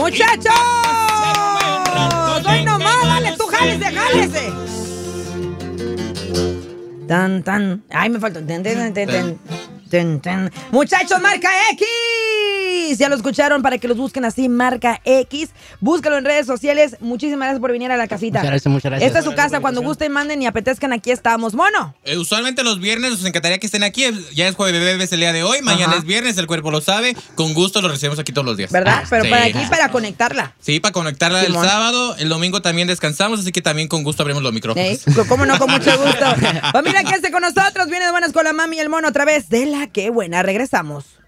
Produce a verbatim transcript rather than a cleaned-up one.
¡Muchachos! ¡Hoy nomás! ¡Dale, tú jálese, jálese! Tan, tan. Ay, me faltó. Ten, ten, ten, ten, ten, ten. Muchachos, marca X. Ya lo escucharon, para que los busquen así, marca X. Búscalo en redes sociales. Muchísimas gracias por venir a la casita. Muchas gracias, muchas gracias. Esta es su casa. Cuando gusten, manden y apetezcan, aquí estamos. Mono. Eh, usualmente los viernes nos encantaría que estén aquí. Ya es jueves bebés el día de hoy. Mañana Ajá. es viernes, el cuerpo lo sabe. Con gusto lo recibimos aquí todos los días. ¿Verdad? Pero Sí. para aquí, para conectarla. Sí, para conectarla Simón. el sábado. El domingo también descansamos, así que también con gusto abrimos los micrófonos. ¿Eh? ¿Cómo no? Con mucho gusto. Familia, quédese con nosotros. Viene de buenas con la mami y el mono otra vez de La Qué Buena. Regresamos.